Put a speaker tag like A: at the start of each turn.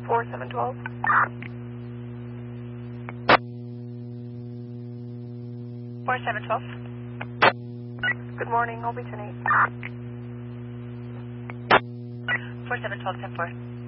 A: 4712.
B: 4712.
A: Good morning, I'll be 10-8.
B: 4712, 10-4.